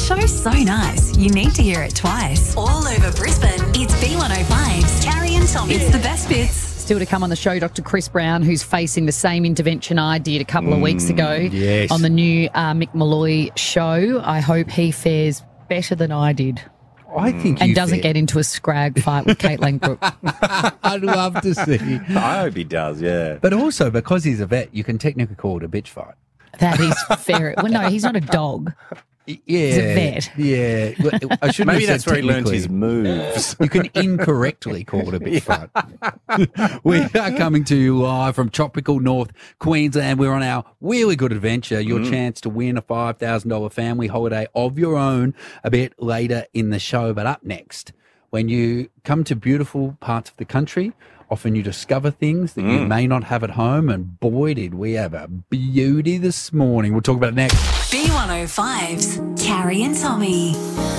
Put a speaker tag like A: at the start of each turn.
A: show's so nice, you need to hear it twice. All over Brisbane, it's B105's Carrie and Tommy. It's the best bits.
B: Still to come on the show, Dr. Chris Brown, who's facing the same intervention I did a couple of weeks ago on the new Mick Malloy show. I hope he fares better than I did.
C: I think
B: and doesn't get into a scrag fight with Kate Langbrooke.
C: I'd love to see.
D: I hope he does, yeah.
C: But also, because he's a vet, you can technically call it a bitch fight.
B: That is fair. Well, no, he's not a dog.
C: Yeah.
B: He's a vet.
C: Yeah. Well, I shouldn't
D: Maybe
C: have
D: that's
C: said
D: where he learned
C: technically.
D: his moves.
C: You can incorrectly call it a bitch fight. We are coming to you live from tropical North Queensland. We're on our really good adventure. Your chance to win a $5,000 family holiday of your own a bit later in the show. But up next, when you come to beautiful parts of the country, often you discover things that you may not have at home. And boy, did we have a beauty this morning. We'll talk about it next.
A: B105's Carrie and Tommy.